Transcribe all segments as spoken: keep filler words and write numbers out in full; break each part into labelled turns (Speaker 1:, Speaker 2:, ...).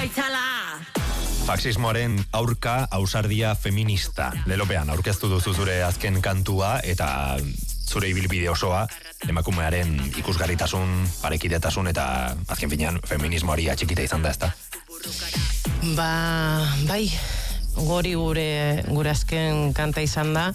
Speaker 1: Faxismoaren aurka ausardia feminista. Lelopean aurkeztu duzu zure azken kantua eta zure ibilbide osoa emakumearen ikusgarritasun, parekidetasun eta azken finean feminismoari atxikita izan da, ezta?
Speaker 2: Ba, bai, gori gure, gure azken kanta izan da.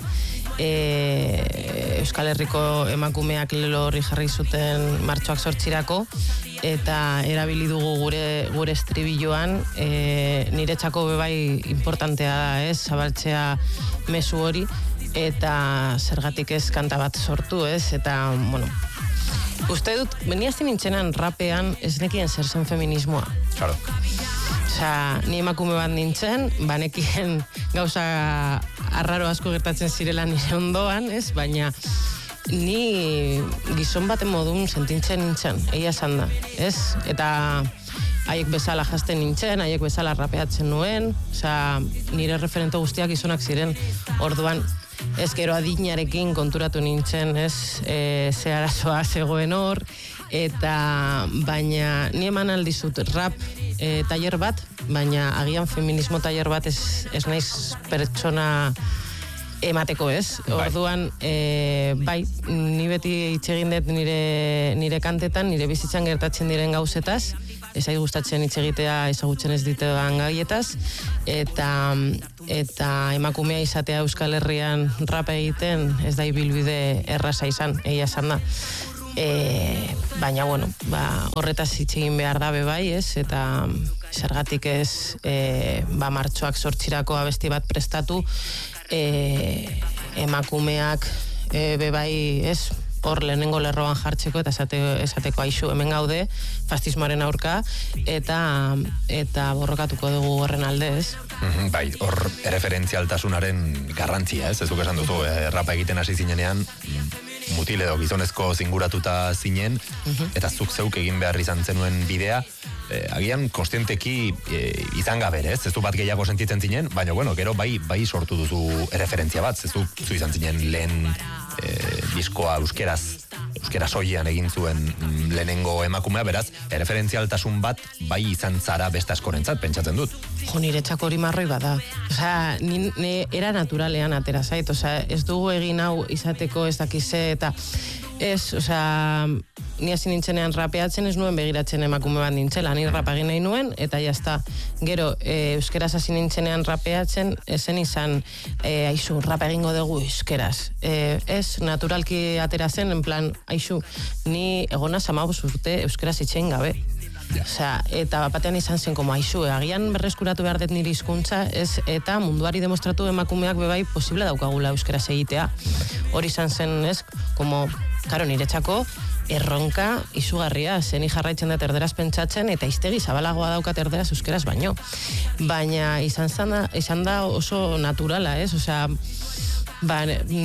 Speaker 2: E, Euskal Herriko emakumeak lelo horri jarri zuten martxoak sortzirako eta erabili dugu gure gure estribilloan, e, niretzako bebai importantea da, ez, zabaltzea mezu hori eta zergatik ez kanta bat sortu, ez, eta, bueno, uste dut, beniazti nintzenan rapean ez nekien zer zen feminismoa.
Speaker 1: Claro.
Speaker 2: Osea, ni emakume bat nintzen, banekien gauza arraro asko gertatzen zirela nire ondoan, ez? Baina ni gizon baten modun sentintzen nintzen, egia esan da, ez? Eta haiek bezala jasten nintzen, haiek bezala rapeatzen nuen, osea, nire referente guztiak gizonak ziren, orduan ez gero adinarekin konturatu nintzen, ez, e, ze arazoa zegoen hor, eta baina ni eman aldizut rap e, taller bat, baina agian feminismo taller bat ez, ez naiz pertsona emateko, ez? Orduan, e, bai, ni beti itxegin dut nire, nire kantetan, nire bizitzan gertatzen diren gauzetaz, ez ari gustatzen hitz egitea ezagutzen ez ditean gaietaz, eta, eta emakumea izatea Euskal Herrian rap egiten ez da ibilbide erraza izan, egia esan da. E, baina, bueno, ba, horretaz hitz egin behar da bebai, ez, eta zergatik ez e, ba, martxoak sortzirako abesti bat prestatu, e, emakumeak e, bebai, ez, hor lehenengo lerroan jartzeko eta esate, esateko aixu hemen gaude fascismoaren aurka eta eta borrokatuko dugu horren alde, ez?
Speaker 1: Mm-hmm, bai, hor erreferentzialtasunaren garrantzia, ez? Ez duk esan duzu, eh, rapa egiten hasi zinenean mutil edo gizonezko zinguratuta zinen, mm-hmm. eta zuk zeuk egin behar izan zenuen bidea, eh, agian konstienteki eh, izan gabe, ez? Ez du bat gehiago sentitzen zinen, baina, bueno, gero bai, bai sortu duzu erreferentzia bat, ez du zu izan zinen lehen eh, diskoa euskeraz, euskera soilean egin zuen lehenengo emakumea, beraz, erreferentzialtasun bat bai izan zara beste askorentzat, pentsatzen dut.
Speaker 2: Jo, niretzako hori marroi bada. Osea, ni, ni era naturalean atera zait, osea, ez dugu egin hau izateko ez dakize, eta ez, osea, ni hasi nintzenean rapeatzen ez nuen begiratzen emakume bat nintzela, ni rapa egin nahi nuen, eta jazta, gero, e, euskeraz hasi nintzenean rapeatzen, ezen izan, e, aizu, rapa egingo dugu euskeraz. E, ez, naturalki atera zen, en plan, aizu, ni egona zamabuz urte euskeraz itxein gabe. Yeah. Osea, eta batean izan zen, como aizu, agian berreskuratu behar dut nire hizkuntza, ez, eta munduari demostratu emakumeak bebai posible daukagula euskeraz egitea. Hori izan zen, ez, como, karo, niretzako, erronka izugarria, zeni jarraitzen dut erderaz pentsatzen, eta iztegi zabalagoa daukat erderaz euskeraz baino. Baina izan, zana, izan da oso naturala, ez, osea, ba,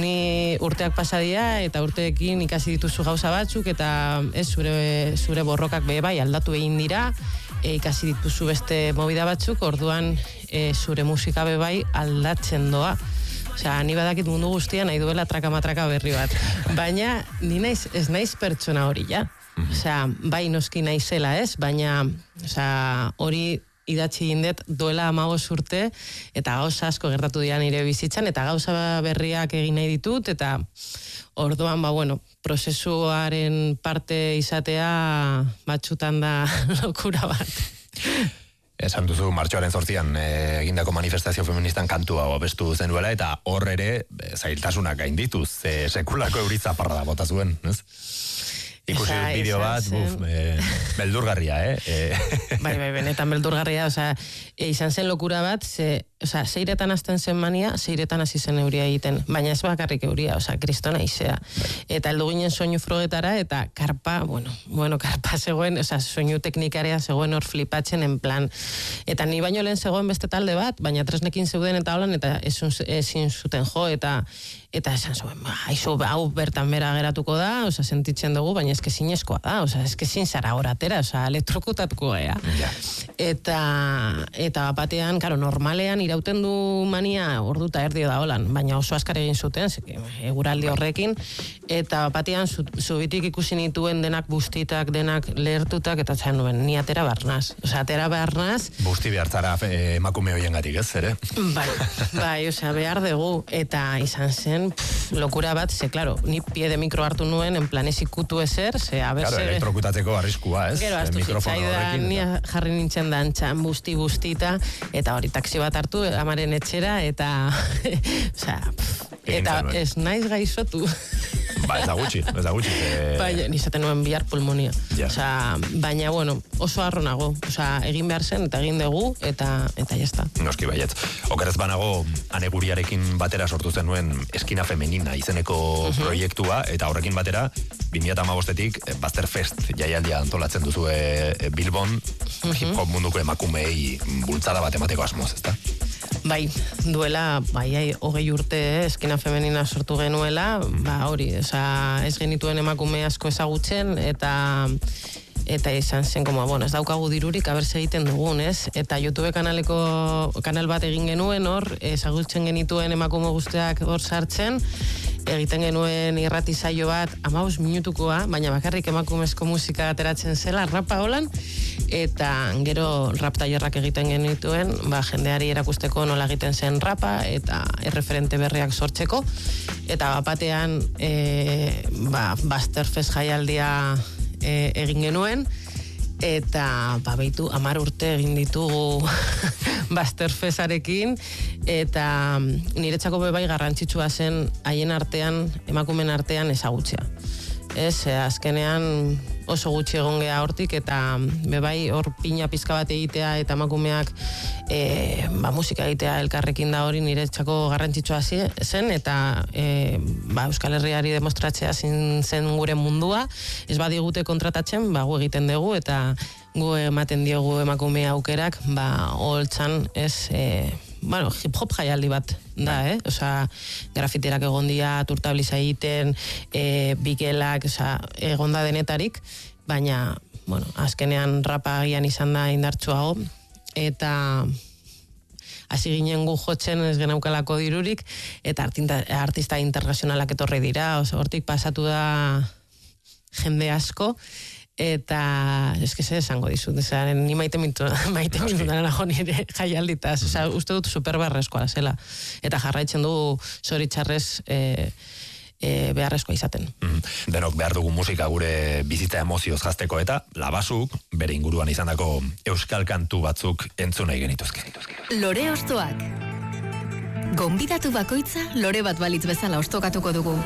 Speaker 2: ni urteak pasadia eta urteekin ikasi dituzu gauza batzuk eta ez zure, zure borrokak be bai aldatu egin dira, e, ikasi dituzu beste movida batzuk, orduan e, zure musika be bai aldatzen doa. Osea, ni badakit mundu guztia nahi duela traka-matraka berri bat. Baina ni naiz, ez naiz pertsona hori, ja. Osea, bai noski naizela, ez? Baina, osea, hori idatzi indet duela hamabost urte eta gauza asko gertatu dira nire bizitzan eta gauza berriak egin nahi ditut eta orduan, ba, bueno, prozesuaren parte izatea batzutan da lokura bat.
Speaker 1: Esan duzu martxoaren zortzian eh, egindako manifestazio feministan kantua abestu zenuela eta hor ere eh, zailtasunak gaindituz, eh, sekulako euritza parra da bota zuen, ez? Ikusi
Speaker 2: Esa,
Speaker 1: bideo bat, buf, e, beldurgarria, eh? E...
Speaker 2: Bai, bai, benetan beldurgarria, osea, e, izan zen lokura bat, ze, osea, seiretan hasten zen mania, seiretan hasi zen euria egiten, baina ez bakarrik euria, osea, kristona izea. Bai. Eta heldu ginen soinu frogetara, eta karpa, bueno, bueno, karpa zegoen, osea, soinu teknikarea zegoen hor flipatzen, en plan, eta ni baino lehen zegoen beste talde bat, baina tresnekin zeuden eta holan, eta ezin zuten jo, eta eta esan zuen, ba, haizu, hau bertan bera geratuko da, osea, sentitzen dugu, baina eske zinezkoa da, osea, eske zin zara horatera, osea, elektrokutatuko gea.
Speaker 1: Ja.
Speaker 2: Eta, eta batean, karo, normalean irauten du mania orduta erdi da holan, baina oso askar egin zuten, eguraldi horrekin, eta batean zubitik ikusi nituen denak bustitak, denak lehertutak, eta zan nuen, ni atera barnaz. Osea, atera barnaz.
Speaker 1: Busti behartzara emakume hoien gatik, ez, ere?
Speaker 2: Bai, bai, osea, behar dugu, eta izan zen, pff, lokura bat, ze, klaro, ni pie de mikro hartu nuen, en plan ez ikutu ezer, ze, a ber,
Speaker 1: claro, elektrokutatzeko arriskua, ez?
Speaker 2: Gero, astu zitzaidan, ni jarri nintzen dantxan, busti, bustita, eta hori taksi bat hartu, amaren etxera, eta, osea, eta ez naiz gaizotu.
Speaker 1: Ba, ez da gutxi, ez da gutxi. E...
Speaker 2: Bai, nizaten nuen bihar pulmonia.
Speaker 1: Ja.
Speaker 2: Osea, baina, bueno, oso harro nago. Osea, egin behar zen, eta egin dugu, eta eta jazta.
Speaker 1: Noski baiet. Okerez banago, aneguriarekin batera sortu zen nuen Eskina Femenina izeneko uh-huh. proiektua, eta horrekin batera, bi mila hamabostetik Bazterfest jaialdia antolatzen duzu e, Bilbon, uh-huh. hip-hop munduko emakumei bultzada bat emateko asmoz, ezta?
Speaker 2: Bai, duela, bai, hogei urte, eh, Eskina Femenina sortu genuela, ba, hori, oza, ez genituen emakume asko ezagutzen, eta eta izan zen, como, bueno, ez daukagu dirurik, abertze egiten dugun, ez? Eta YouTube kanaleko, kanal bat egin genuen hor, ezagutzen genituen emakume guztiak hor sartzen, egiten genuen irrati saio bat, hamabost minutukoa, baina bakarrik emakumezko musika ateratzen zela, rapa holan, eta gero rap tailerrak egiten genituen, ba, jendeari erakusteko nola egiten zen rapa, eta erreferente berriak sortzeko, eta batean, e, ba, Bazterfest jaialdia e, egin genuen, eta ba beitu hamar urte egin ditugu Bazterfestarekin, eta niretzako bebai garrantzitsua zen haien artean, emakumen artean ezagutzea. Ez, azkenean oso gutxi egon geha hortik, eta bebai hor pina pizka bat egitea eta emakumeak e, ba, musika egitea elkarrekin da hori niretzako garrantzitsua zen, eta e, ba, Euskal Herriari demostratzea zen, zen gure mundua, ez badigute kontratatzen, ba, gu egiten dugu, eta gu ematen diogu emakume aukerak, ba, holtzan, ez, e, bueno, hip-hop jaialdi bat da, eh? Osa, grafiterak egon dia, turtabliza egiten, e, bikelak, osa, egon da denetarik, baina, bueno, azkenean rapa agian izan da indartsuago, eta hasi ginen gu jotzen ez genaukalako dirurik, eta artinta, artista internazionalak etorri dira, osa, hortik pasatu da jende asko, eta eske ze esango dizut, osea, ni maite mintu, maite mintu dara nago nire jaialditaz, osea, uste dut superbeharrezkoa zela, eta jarraitzen du zoritxarrez e, e, beharrezkoa izaten.
Speaker 1: Mm. Denok behar dugu musika gure bizitza emozioz jazteko, eta Labasuk, bere inguruan izandako euskal kantu batzuk entzun nahi genituzke.
Speaker 3: Lore Ostoak. Gonbidatu bakoitza lore bat balitz bezala ostokatuko dugu.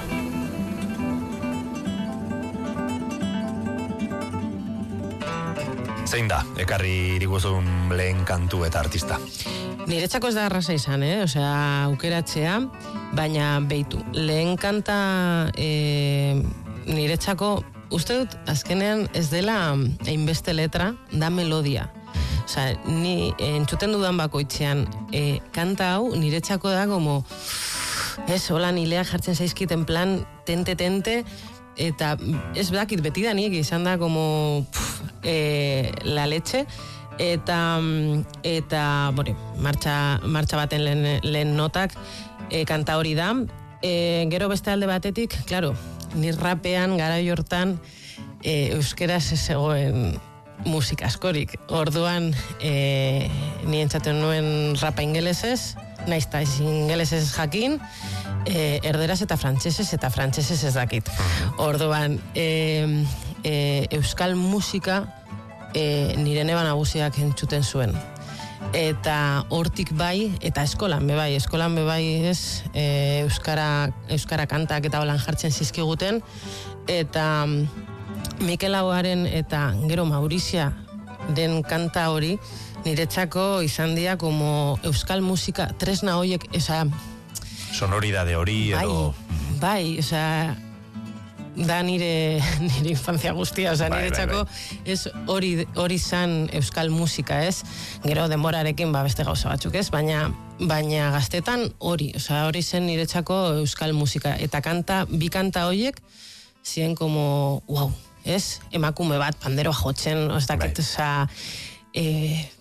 Speaker 1: Zein da, ekarri iriguzun lehen kantu eta artista?
Speaker 2: Niretzako ez da arrasa izan, eh? Osea, aukeratzea, baina beitu. Lehen kanta e, niretzako, uste dut, azkenean ez dela hainbeste letra, da melodia. Osea, ni entzuten dudan bakoitzean, e, kanta hau niretzako da como, ez, hola nilea jartzen zaizkiten plan, tente-tente, eta ez dakit beti da nik izan da como pff, e, la leche, eta eta bore, martxa, martxa baten lehen, lehen notak e, kanta hori da, e, gero beste alde batetik, claro, ni rapean garai hortan e, euskeraz ez zegoen musika askorik, orduan e, ni entzaten nuen rapa ingelesez, naiz ta ingelesez jakin, e, erderaz eta frantsesez eta frantsesez ez dakit. Orduan, e, e, euskal musika e, nire neba nagusiak entzuten zuen. Eta hortik bai, eta eskolan be bai, eskolan be bai ez, e, euskara, euskara kantak eta holan jartzen zizkiguten, eta Mikel Lauaren eta gero Maurizia den kanta hori, niretzako izan dira como euskal musika tresna horiek, esa
Speaker 1: sonoridade hori edo
Speaker 2: bai, bai, osea da nire nire infancia guztia, osea
Speaker 1: bai,
Speaker 2: niretzako
Speaker 1: bai, bai.
Speaker 2: ez hori hori zan euskal musika, ez? Gero denborarekin ba beste gauza batzuk, ez? Baina baina gaztetan hori, osea hori zen niretzako euskal musika, eta kanta bi kanta horiek zien como wow, ez? Emakume bat panderoa jotzen, ez dakit, osea e,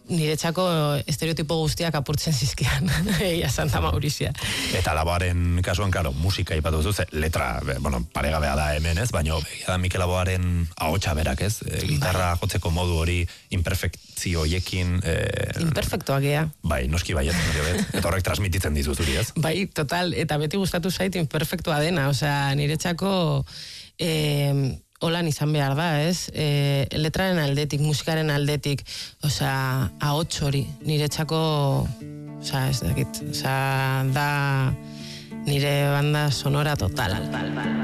Speaker 2: niretzako estereotipo guztiak apurtzen zizkian, egia Santa Maurizia.
Speaker 1: Eta Laboaren kasuan, karo, musika ipatu duzu, letra, bueno, paregabea da hemen ez, baina da Mikel Laboaren ahotsa berak ez, e, gitarra jotzeko modu hori imperfekzio hoiekin... E,
Speaker 2: Imperfektoak ea.
Speaker 1: Bai, noski bai, eta horrek transmititzen dizu zuri ez?
Speaker 2: Bai, total, eta beti gustatu zait imperfektua dena, osea, niretzako... E, holan izan behar da, ez? E, letraren aldetik, musikaren aldetik, osea, ahots hori, niretzako, osea, ez dakit, osea, da nire banda sonora total.